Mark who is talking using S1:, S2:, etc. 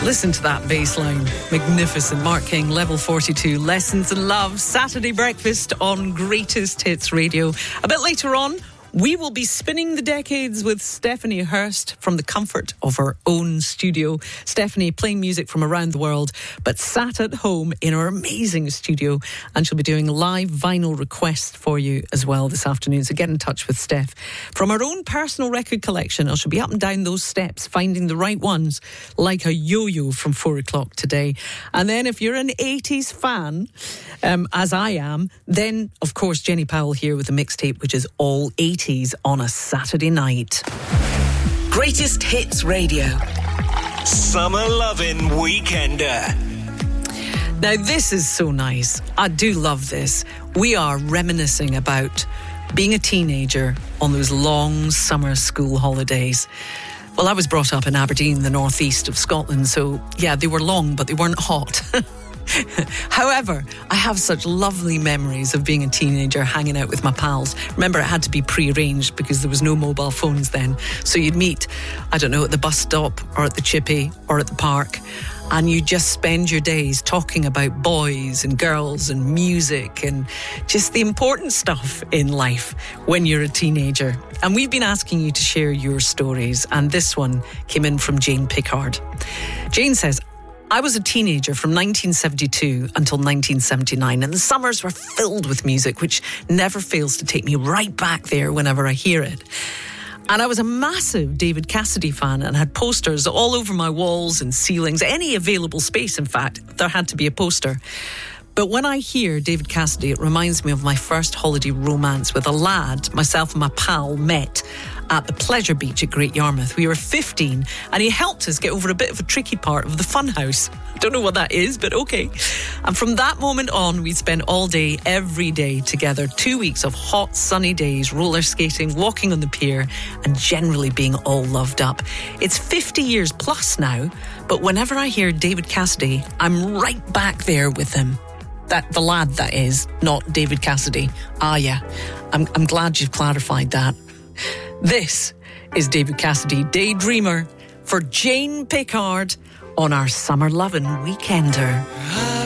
S1: Listen to that bass line. Magnificent. Mark King, Level 42, Lessons in Love, Saturday breakfast on Greatest Hits Radio. A bit later on, we will be spinning the decades with Stephanie Hurst from the comfort of her own studio. Stephanie playing music from around the world, but sat at home in her amazing studio, and she'll be doing live vinyl requests for you as well this afternoon. So get in touch with Steph. From her own personal record collection, she'll be up and down those steps, finding the right ones, like a yo-yo from 4 o'clock today. And then if you're an 80s fan, as I am, then of course Jenny Powell here with a mixtape, which is all 80s on a Saturday night.
S2: Greatest Hits Radio.
S3: Summer Lovin' Weekender.
S1: Now this is so nice. I do love this. We are reminiscing about being a teenager on those long summer school holidays. Well, I was brought up in Aberdeen, the northeast of Scotland, so yeah, they were long, but they weren't hot. However, I have such lovely memories of being a teenager hanging out with my pals. Remember, it had to be pre-arranged because there was no mobile phones then. So you'd meet, I don't know, at the bus stop or at the chippy or at the park, and you just spend your days talking about boys and girls and music and just the important stuff in life when you're a teenager. And we've been asking you to share your stories, and this one came in from Jane Pickard. Jane says, I was a teenager from 1972 until 1979, and the summers were filled with music, which never fails to take me right back there whenever I hear it. And I was a massive David Cassidy fan and had posters all over my walls and ceilings. Any available space, in fact, there had to be a poster. But when I hear David Cassidy, it reminds me of my first holiday romance with a lad myself and my pal met at the Pleasure Beach at Great Yarmouth. We were 15 and he helped us get over a bit of a tricky part of the funhouse. Don't know what that is, but okay. And from that moment on, we spent all day, every day together. 2 weeks of hot, sunny days, roller skating, walking on the pier, and generally being all loved up. It's 50 years plus now, but whenever I hear David Cassidy, I'm right back there with him. The lad, that is, not David Cassidy. Ah, yeah. I'm glad you've clarified that. This is David Cassidy, Daydreamer, for Jane Pickard on our Summer Lovin' Weekender.